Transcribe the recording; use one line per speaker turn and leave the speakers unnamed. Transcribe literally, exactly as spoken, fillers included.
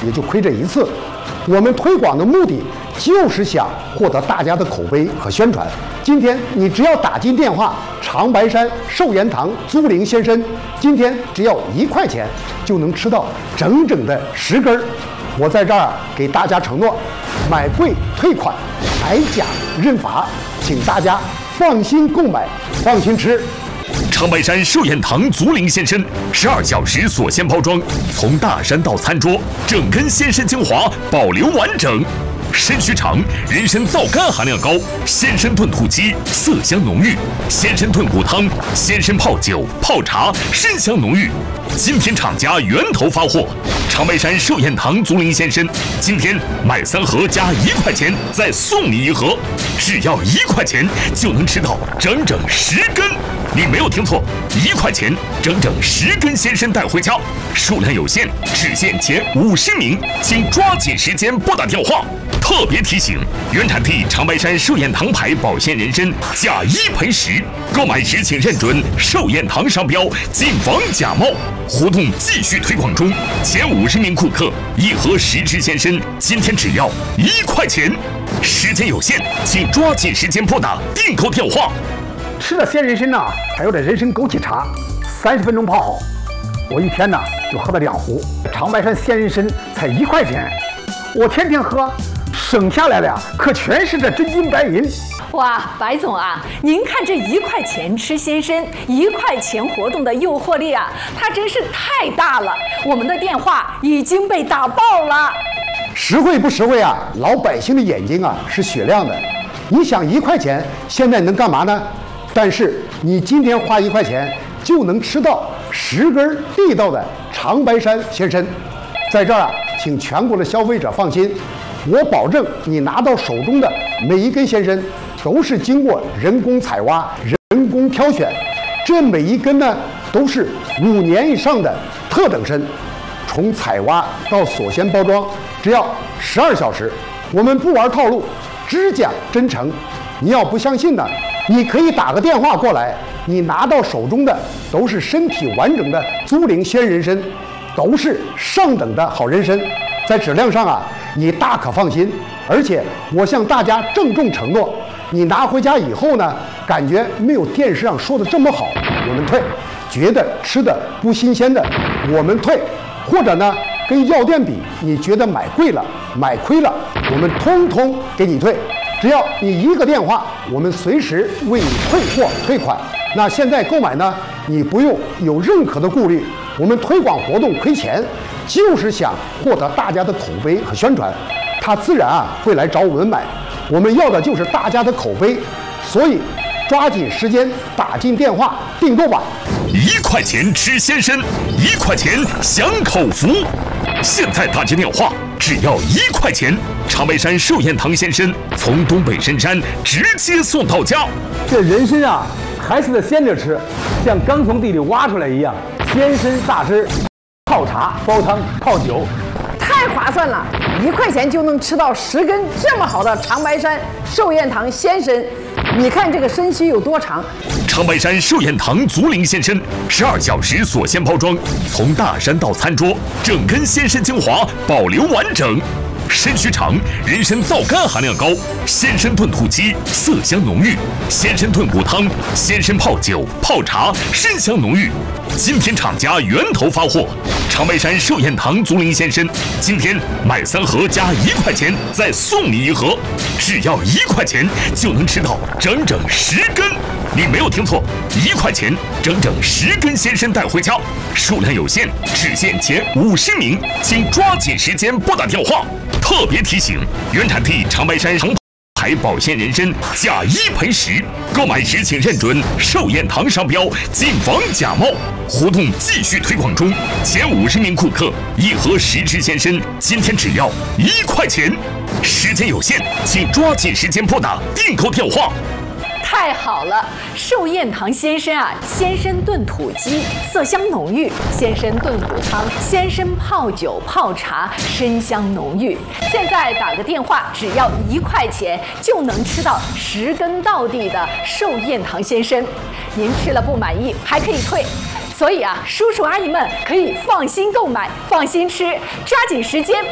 也就亏这一次。我们推广的目的就是想获得大家的口碑和宣传。今天你只要打进电话长白山寿延堂租灵鲜参，今天只要一块钱就能吃到整整的十根儿。我在这儿给大家承诺，买贵退款，买假认罚，请大家放心购买，放心吃。
长白山寿延堂足灵鲜参，十二小时锁鲜包装，从大山到餐桌，整根鲜参精华保留完整。参须长，人参皂苷含量高，鲜参炖土鸡色香浓郁，鲜参炖骨汤，鲜参泡酒、泡茶，参香浓郁。今天厂家源头发货，长白山寿延堂足灵鲜参，今天买三盒加一块钱，再送你一盒，只要一块钱就能吃到整整十根。你没有听错，一块钱整整十根鲜参带回家，数量有限，只限前五十名，请抓紧时间拨打电话。特别提醒：原产地长白山寿延堂牌保鲜人参，假一赔十，购买时请认准寿延堂商标，谨防假冒。活动继续推广中，前五十名顾客一盒十支鲜参，今天只要一块钱。时间有限，请抓紧时间拨打订购电话。
吃了鲜人参呐，还有点人参枸杞茶，三十分钟泡好。我一天呢就喝了两壶。长白山鲜人参才一块钱，我天天喝，省下来了呀，可全是这真金白银。
哇，白总啊，您看这一块钱吃鲜参，一块钱活动的诱惑力啊，它真是太大了。我们的电话已经被打爆了。
实惠不实惠啊？老百姓的眼睛啊是雪亮的。你想一块钱现在能干嘛呢？但是你今天花一块钱就能吃到十根地道的长白山鲜参。在这儿啊，请全国的消费者放心，我保证你拿到手中的每一根鲜参都是经过人工采挖、人工挑选，这每一根呢都是五年以上的特等参，从采挖到锁鲜包装只要十二小时。我们不玩套路，只讲真诚。你要不相信呢，你可以打个电话过来，你拿到手中的都是身体完整的租灵鲜人参，都是上等的好人参，在质量上啊，你大可放心。而且我向大家郑重承诺，你拿回家以后呢，感觉没有电视上说的这么好，我们退；觉得吃的不新鲜的，我们退；或者呢，跟药店比，你觉得买贵了、买亏了，我们通通给你退。只要你一个电话，我们随时为你退货退款。那现在购买呢，你不用有任何的顾虑。我们推广活动亏钱，就是想获得大家的口碑和宣传，他自然啊会来找我们买。我们要的就是大家的口碑，所以抓紧时间打进电话订购吧。
一块钱吃鲜参，一块钱享口福。现在打进电话，只要一块钱，长白山寿延堂鲜参从东北深山直接送到家。
这人参啊，还是得鲜着吃，像刚从地里挖出来一样。鲜参榨汁、泡茶、煲汤、泡酒，
太划算了！一块钱就能吃到十根这么好的长白山寿延堂鲜参。你看这个参须有多长？
长白山寿延堂足灵鲜参，十二小时锁鲜包装，从大山到餐桌，整根鲜参精华保留完整。参须长，人参皂苷含量高，鲜参炖土鸡色香浓郁，鲜参炖骨汤，鲜参泡酒、泡茶，参香浓郁。今天厂家源头发货，长白山寿延堂足灵鲜参，今天买三盒加一块钱，再送你一盒，只要一块钱就能吃到整整十根。你没有听错，一块钱整整十根鲜参带回家，数量有限，只限前五十名，请抓紧时间拨打电话。特别提醒：原产地长白山长牌保鲜人参，假一赔十，购买时请认准寿延堂商标，谨防假冒。活动继续推广中，前五十名顾客一盒十支鲜参，今天只要一块钱。时间有限，请抓紧时间拨打订购电话。
太好了，寿延堂鲜参啊，鲜参炖土鸡，色香浓郁；鲜参炖骨汤，鲜参泡酒泡茶，参香浓郁。现在打个电话，只要一块钱就能吃到十根到地的寿延堂鲜参。您吃了不满意还可以退，所以啊，叔叔阿姨们可以放心购买，放心吃，抓紧时间